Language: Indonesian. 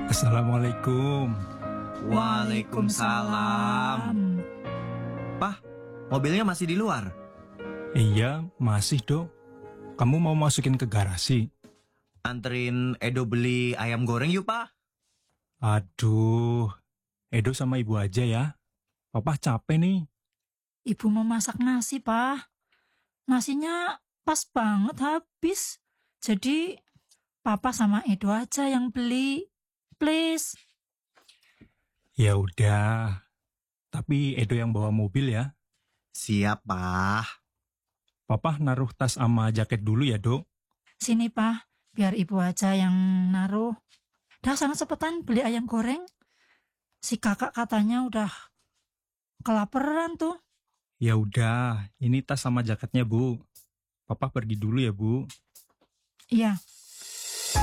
Assalamualaikum. Waalaikumsalam. Pah, mobilnya masih di luar. Iya, masih dok. Kamu mau masukin ke garasi? Anterin Edo beli ayam goreng yuk, Pak. Aduh, Edo sama ibu aja ya. Papa capek nih. Ibu mau masak nasi, Pak. Nasinya pas banget habis. Jadi, Papa sama Edo aja yang beli. Please. Ya udah. Tapi Edo yang bawa mobil ya. Siap, Pak. Papa naruh tas sama jaket dulu ya, Dok. Sini, Pak. Biar ibu aja yang naruh. Dah sana cepetan beli ayam goreng. Si kakak katanya udah kelaparan tuh. Ya udah, ini tas sama jaketnya, Bu. Papa pergi dulu ya, Bu. Iya.